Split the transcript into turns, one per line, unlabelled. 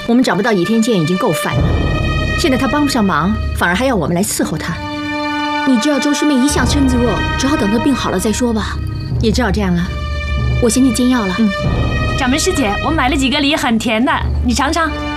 我们找不到倚天剑已经够烦了，现在他帮不上忙，反而还要我们来伺候他。
你知道周师妹一向身子弱，只好等她病好了再说吧。
也只好这样了。
我先去煎药了。
掌门师姐，我买了几个梨，很甜的，你尝尝。